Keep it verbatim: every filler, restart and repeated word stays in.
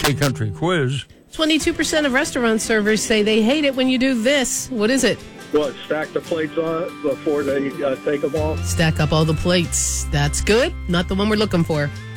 K Country quiz. twenty-two percent of restaurant servers say they hate it when you do this. What is it? What, stack the plates on it before they uh, take them off? Stack up all the plates. That's good. Not the one we're looking for.